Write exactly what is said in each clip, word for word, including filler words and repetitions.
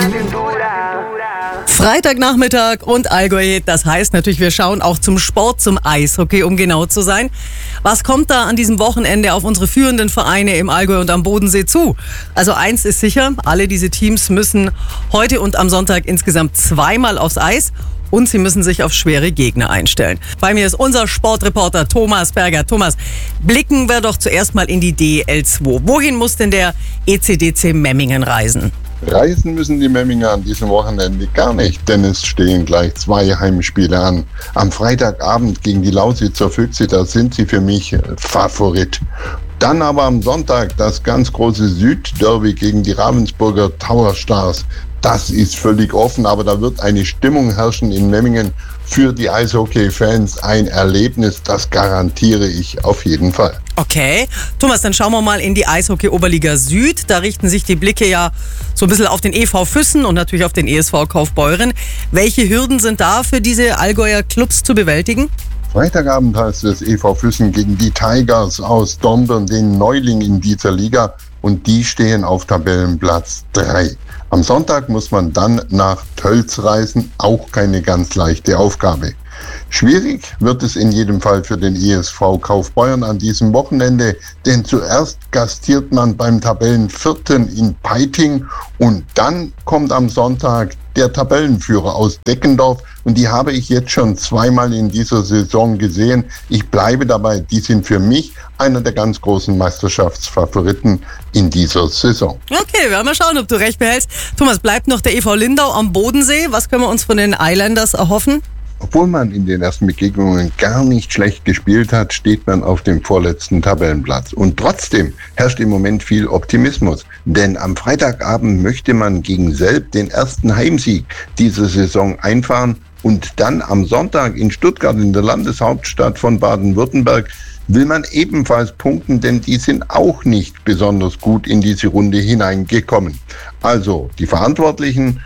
Freitagnachmittag und Allgäu, das heißt natürlich, wir schauen auch zum Sport, zum Eishockey, um genau zu sein. Was kommt da an diesem Wochenende auf unsere führenden Vereine im Allgäu und am Bodensee zu? Also eins ist sicher, alle diese Teams müssen heute und am Sonntag insgesamt zweimal aufs Eis. Und sie müssen sich auf schwere Gegner einstellen. Bei mir ist unser Sportreporter Thomas Berger. Thomas, blicken wir doch zuerst mal in die D L zwei. Wohin muss denn der E C D C Memmingen reisen? Reisen müssen die Memminger an diesem Wochenende gar nicht, denn es stehen gleich zwei Heimspiele an. Am Freitagabend gegen die Lausitzer Füchse, da sind sie für mich Favorit. Dann aber am Sonntag das ganz große Südderby gegen die Ravensburger Tower Stars. Das ist völlig offen, aber da wird eine Stimmung herrschen in Memmingen für die Eishockey-Fans. Ein Erlebnis, das garantiere ich auf jeden Fall. Okay, Thomas, dann schauen wir mal in die Eishockey-Oberliga Süd. Da richten sich die Blicke ja so ein bisschen auf den E V Füssen und natürlich auf den E S V Kaufbeuren. Welche Hürden sind da für diese Allgäuer Clubs zu bewältigen? Freitagabend heißt es E V Füssen gegen die Tigers aus Dornbirn, den Neuling in dieser Liga. Und die stehen auf Tabellenplatz drei. Am Sonntag muss man dann nach Tölz reisen, auch keine ganz leichte Aufgabe. Schwierig wird es in jedem Fall für den E S V Kaufbeuren an diesem Wochenende, denn zuerst gastiert man beim Tabellenvierten in Peiting und dann kommt am Sonntag der Tabellenführer aus Deckendorf und die habe ich jetzt schon zweimal in dieser Saison gesehen. Ich bleibe dabei, die sind für mich einer der ganz großen Meisterschaftsfavoriten in dieser Saison. Okay, wir werden mal schauen, ob du recht behältst. Thomas, bleibt noch der E V Lindau am Bodensee. Was können wir uns von den Islanders erhoffen? Obwohl man in den ersten Begegnungen gar nicht schlecht gespielt hat, steht man auf dem vorletzten Tabellenplatz. Und trotzdem herrscht im Moment viel Optimismus. Denn am Freitagabend möchte man gegen Selb den ersten Heimsieg dieser Saison einfahren. Und dann am Sonntag in Stuttgart, in der Landeshauptstadt von Baden-Württemberg, will man ebenfalls punkten, denn die sind auch nicht besonders gut in diese Runde hineingekommen. Also die Verantwortlichen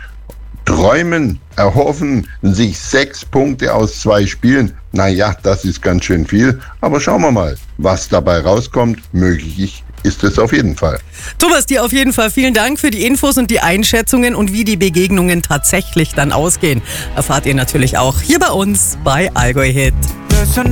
träumen, erhoffen sich sechs Punkte aus zwei Spielen. Naja, das ist ganz schön viel. Aber schauen wir mal, was dabei rauskommt. Möglich ist es auf jeden Fall. Thomas, dir auf jeden Fall vielen Dank für die Infos und die Einschätzungen und wie die Begegnungen tatsächlich dann ausgehen. Erfahrt ihr natürlich auch hier bei uns bei Allgäu Hit.